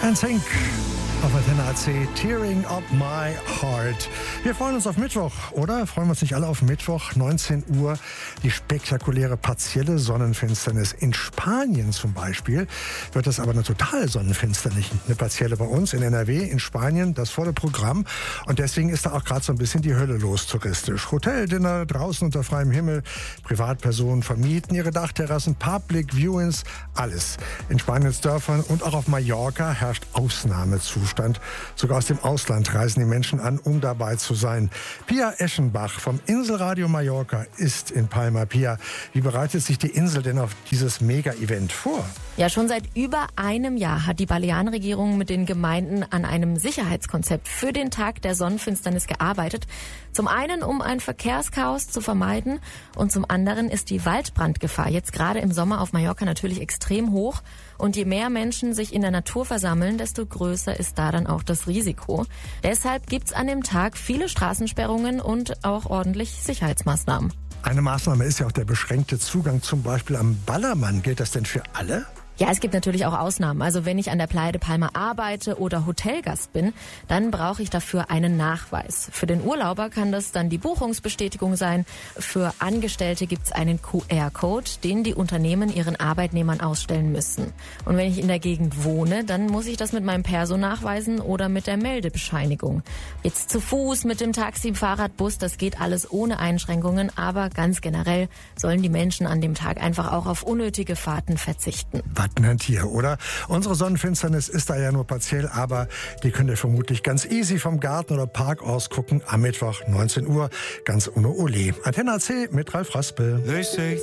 NSYNC auf Antenne AC, Tearing Up My Heart. Wir freuen uns auf Mittwoch, oder? Freuen wir uns nicht alle auf Mittwoch, 19 Uhr, die spektakuläre partielle Sonnenfinsternis. In Spanien zum Beispiel wird es aber eine totale Sonnenfinsternis, eine partielle bei uns in NRW, in Spanien, das volle Programm. Und deswegen ist da auch gerade so ein bisschen die Hölle los touristisch. Hoteldinner draußen unter freiem Himmel, Privatpersonen vermieten ihre Dachterrassen, Public Viewings, alles. In Spaniens Dörfern und auch auf Mallorca herrscht Ausnahmezustand. Sogar aus dem Ausland reisen die Menschen an, um dabei zu sein. Pia Eschenbach vom Inselradio Mallorca ist in Palma. Pia, wie bereitet sich die Insel denn auf dieses Mega-Event vor? Ja, schon seit über einem Jahr hat die Balearenregierung mit den Gemeinden an einem Sicherheitskonzept für den Tag der Sonnenfinsternis gearbeitet. Zum einen, um ein Verkehrschaos zu vermeiden, und zum anderen ist die Waldbrandgefahr jetzt gerade im Sommer auf Mallorca natürlich extrem hoch. Und je mehr Menschen sich in der Natur versammeln, desto größer ist da dann auch das Risiko. Deshalb gibt's an dem Tag viele Straßensperrungen und auch ordentlich Sicherheitsmaßnahmen. Eine Maßnahme ist ja auch der beschränkte Zugang zum Beispiel am Ballermann. Gilt das denn für alle? Ja, es gibt natürlich auch Ausnahmen. Also wenn ich an der Playa de Palma arbeite oder Hotelgast bin, dann brauche ich dafür einen Nachweis. Für den Urlauber kann das dann die Buchungsbestätigung sein. Für Angestellte gibt's einen QR-Code, den die Unternehmen ihren Arbeitnehmern ausstellen müssen. Und wenn ich in der Gegend wohne, dann muss ich das mit meinem Perso nachweisen oder mit der Meldebescheinigung. Jetzt zu Fuß, mit dem Taxi, Fahrrad, Bus, das geht alles ohne Einschränkungen. Aber ganz generell sollen die Menschen an dem Tag einfach auch auf unnötige Fahrten verzichten. Ein Tier, oder? Unsere Sonnenfinsternis ist da ja nur partiell, aber die könnt ihr vermutlich ganz easy vom Garten oder Park aus gucken am Mittwoch 19 Uhr, ganz ohne Ole. Antenne AC mit Ralf Raspel.